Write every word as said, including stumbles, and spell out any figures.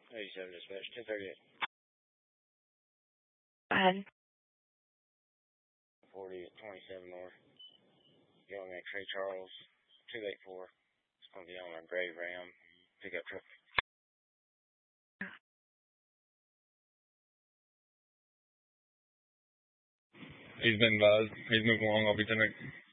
eighty-seven dispatch, ten thirty-eight. Go ahead. forty at twenty-seven north. Young X-ray Charles, two eight four. It's going to be on a gray Ram pickup truck. He's been advised. He's moving along. I'll be ten.